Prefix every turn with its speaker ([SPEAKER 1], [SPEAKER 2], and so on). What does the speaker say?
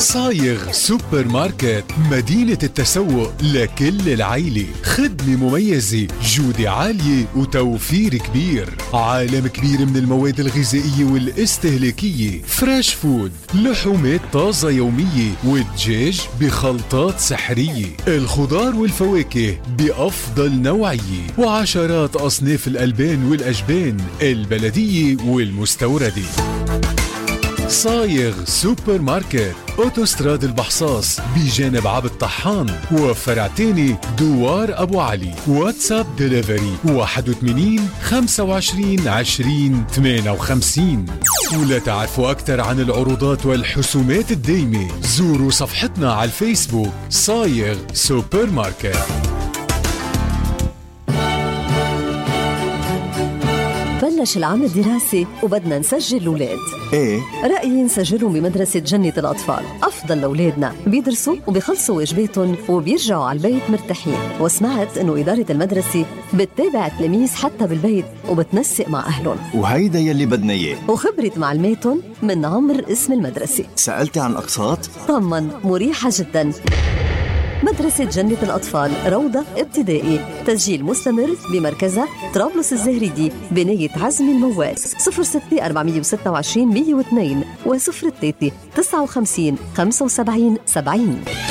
[SPEAKER 1] صايغ سوبر ماركت، مدينة التسوق لكل العيلة. خدمة مميزة، جودة عالية وتوفير كبير. عالم كبير من المواد الغذائية والاستهلاكية. فريش فود، لحومات طازة يومية، والدجاج بخلطات سحرية. الخضار والفواكه بأفضل نوعية، وعشرات أصناف الألبان والأجبان البلدية والمستوردة. صايغ سوبر ماركت، أوتوستراد البحصاص بجانب عبد الطحان، وفرع تاني دوار أبو علي. واتساب ديليفري 81 25 20 58. ولا تعرفوا أكثر عن العروضات والحسومات الدايمة، زوروا صفحتنا على الفيسبوك صايغ سوبر ماركت.
[SPEAKER 2] بلش العام الدراسي وبدنا نسجل الأولاد.
[SPEAKER 3] ايه؟
[SPEAKER 2] رأيي نسجلهم بمدرسة جنة الأطفال، أفضل لأولادنا، بيدرسوا وبيخلصوا واجباتهم وبيرجعوا على البيت مرتاحين. وسمعت إنه إدارة المدرسة بتتابع التلاميذ حتى بالبيت وبتنسق مع أهلهم،
[SPEAKER 3] وهيدا يلي بدنا إياه.
[SPEAKER 2] وخبرة معلماتهم من عمر اسم المدرسة.
[SPEAKER 3] سألتي عن الأقساط؟
[SPEAKER 2] طمن، مريحة جدا. مدرسة جنة الأطفال، روضة ابتدائي، تسجيل مستمر بمركزها طرابلس الزهريدي، بناية عزمي الموال. 06 426 102 و 03 59 75 70.